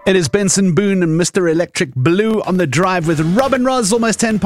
It is Benson Boone and Mr. Electric Blue on the drive with Robin Roz, almost 5:10.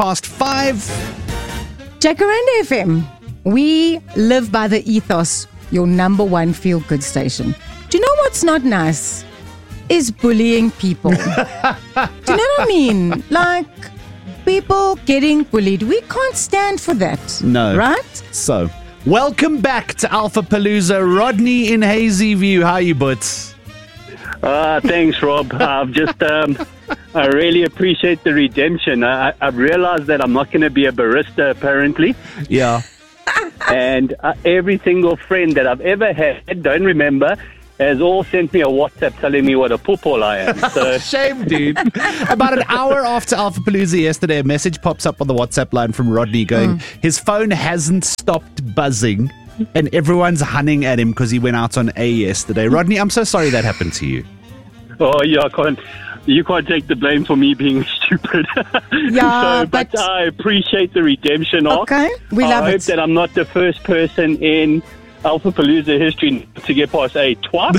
Jacaranda FM. We live by the ethos, your number one feel-good station. Do you know what's not nice? Is bullying people. Do you know what I mean? Like, people getting bullied. We can't stand for that. No. Right? So, welcome back to Alpha Palooza. Rodney in Hazy View. How are you, butts? Thanks, Rob. I've just, I really appreciate the redemption. I've realized that I'm not going to be a barista, apparently. Yeah. And every single friend that I've ever had, don't remember, has all sent me a WhatsApp telling me what a poophole I am. So Shame, dude. About an hour after Alpha Palooza yesterday, a message pops up on the WhatsApp line from Rodney going, his phone hasn't stopped buzzing and everyone's hunting at him because he went out on A yesterday. Rodney, I'm so sorry that happened to you. Oh, yeah, you can't take the blame for me being stupid. Yeah, but I appreciate the redemption arc. Okay, we love I it. hope that I'm not the first person in Alpha Palooza history to get past A twice.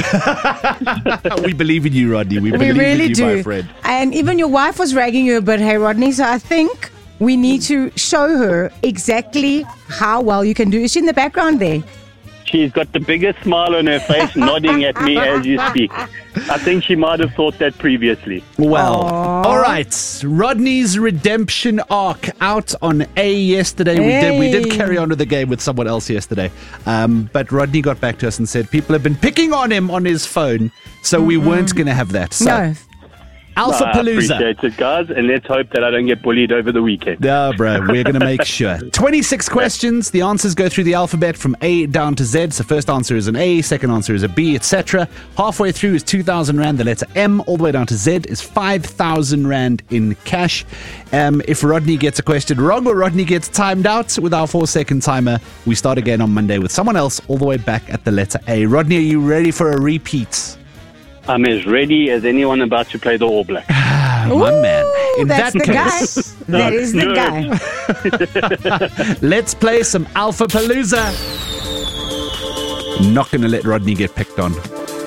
We believe in you, Rodney. We believe really in you, do. my friend. And even your wife was ragging you a bit, hey, Rodney. So I think we need to show her exactly how well you can do. Is she in the background there? She's got the biggest smile on her face, nodding at me as you speak. I think she might have thought that previously. Well, Aww. all right. Rodney's redemption arc out on A yesterday. We did carry on with the game with someone else yesterday. But Rodney got back to us and said people have been picking on him on his phone, so we weren't going to have that. So, No. Alpha I Palooza. appreciate it, guys, and let's hope that I don't get bullied over the weekend. No, bro, we're going to make sure. 26 questions. The answers go through the alphabet from A down to Z. So first answer is an A, second answer is a B, etc. Halfway through is 2,000 Rand. The letter M all the way down to Z is 5,000 Rand in cash. If Rodney gets a question wrong or Rodney gets timed out with our 4-second timer, we start again on Monday with someone else all the way back at the letter A. Rodney, are you ready for a repeat? I'm as ready as anyone about to play the All Blacks. My man. In That's that the case, guy. That is the No. guy. let's play some Alpha Palooza. Not going to let Rodney get picked on.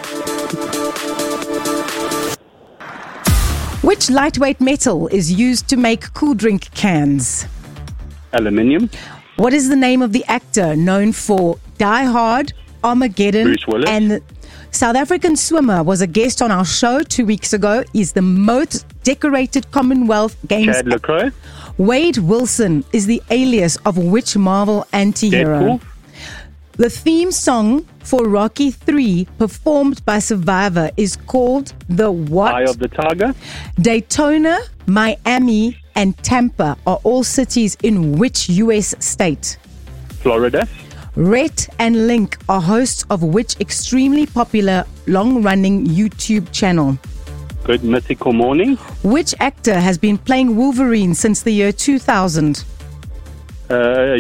Which lightweight metal is used to make cool drink cans? Aluminium. What is the name of the actor known for Die Hard, Armageddon, Bruce Willis. and South African swimmer was a guest on our show 2 weeks ago. Is the most decorated Commonwealth Games. Chad Lacroix. Wade Wilson is the alias of which Marvel anti-hero? Deadpool. The theme song for Rocky 3 performed by Survivor is called the what? Eye of the Tiger. Daytona, Miami, and Tampa are all cities in which U.S. state? Florida. Rhett and Link are hosts of which extremely popular long-running YouTube channel? Good Mythical Morning. Which actor has been playing Wolverine since the year 2000? No.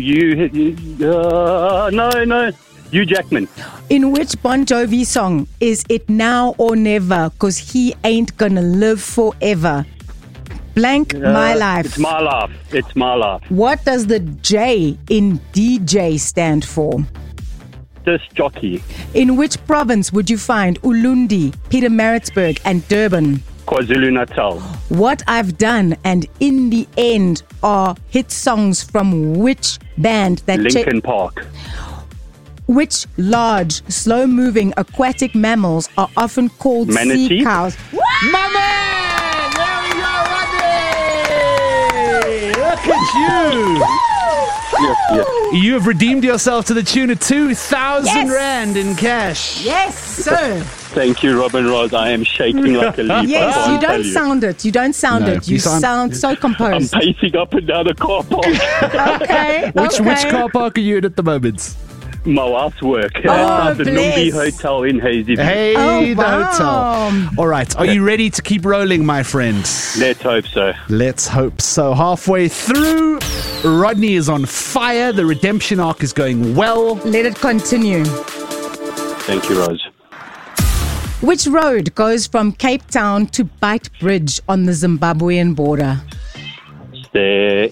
Hugh Jackman. In which Bon Jovi song is It Now or Never? Because he ain't gonna live forever. Blank My Life. It's my life. It's my life. What does the J in DJ stand for? Disc jockey. In which province would you find Ulundi, Pietermaritzburg, and Durban? KwaZulu Natal. What I've Done and In the End are hit songs from which band that Linkin Park. which large, slow-moving aquatic mammals are often called Manatee. sea cows? My man! There we go, Rodney! Look at you! Yes. You have redeemed yourself to the tune of 2,000 Yes! Rand in cash. Yes, sir. Thank you, Robin Rose. I am shaking like a leaf. I Yes, can't you tell don't sound it. You don't sound No, it. you You sound- sound so I'm composed. pacing up and down the car park. Okay. Which okay. car park are you in at the moment? My wife's work. Oh, At the Numbi bless. Hotel in Hazyview. Hey, Oh, the wow. hotel. All right, are you ready to keep rolling, my friends? Let's hope so. Let's hope so. Halfway through, Rodney is on fire. The redemption arc is going well. Let it continue. Thank you, Rose. Which road goes from Cape Town to Beit Bridge on the Zimbabwean border? The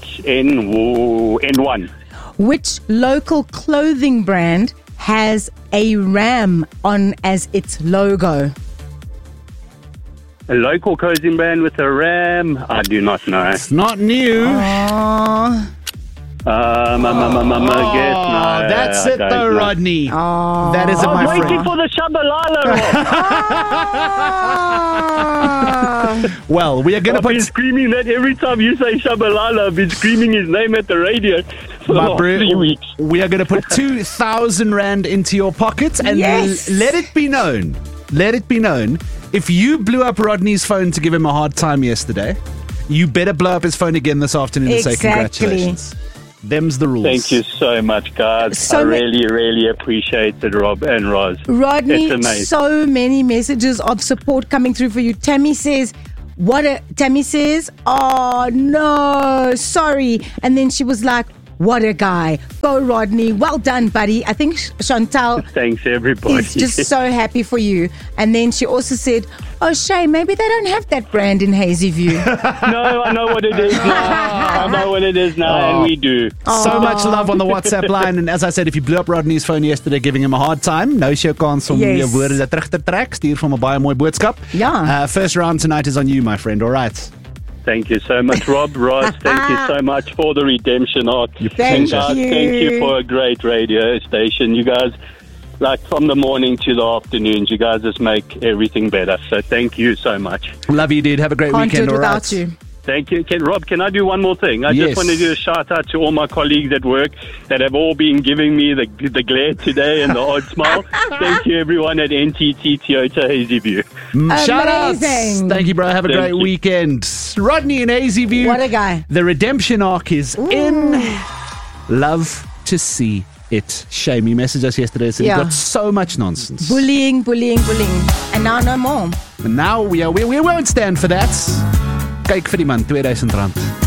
N1. Which local clothing brand has a ram on as its logo? a local closing brand with a ram? I do not know. It's not new. Oh, Guess no. That's I it don't though, know. Rodney. That is it, I'm my waiting friend. for the Shabalala, Rob. Well, we are going to I've been put... screaming that every time you say Shabalala. I've been screaming his name at the radio for the My last bro, 3 weeks. we are going to put 2,000 Rand into your pockets and Yes. let it be known, if you blew up Rodney's phone to give him a hard time yesterday, you better blow up his phone again this afternoon and say Exactly. congratulations. Them's the rules. Thank you so much, guys. So I ma- really, really appreciate it, Rob and Roz. Rodney, It's amazing. so many messages of support coming through for you. Tammy says, oh no, sorry. And then she was like, what a guy. Go, Rodney. Well done, buddy. I think Chantal Thanks, everybody. is just so happy for you. And then she also said, oh, Shay, maybe they don't have that brand in Hazyview. No, I know what it is now. And we do. So much love on the WhatsApp line. And as I said, if you blew up Rodney's phone yesterday giving him a hard time, nou is jou kans om Yes. jou woorde terug te trek. Stuur vir my baie mooi boodskap. Ja. First round tonight is on you, my friend. All right. Thank you so much, Rob. Roz, thank you so much for the redemption arc. Thank And guys, you. thank you for a great radio station. You guys, like from the morning to the afternoons, you guys just make everything better. So thank you so much. Love you, dude. Have a great Can't do weekend. it All without right. you. Thank you. Rob, can I do one more thing? I Yes. just want to do a shout out to all my colleagues at work that have all been giving me the glare today and the odd smile. Thank you, everyone at NTT Toyota Hazyview. Shout outs. Amazing. Thank you, bro. Have a Thank great you. weekend. Rodney in Hazyview. What a guy. The redemption arc is in. Love to see it. Shame. You messaged us yesterday saying Yeah. you got so much nonsense. Bullying. And now no more. And now we won't stand for that. Kyk vir die man, R2000.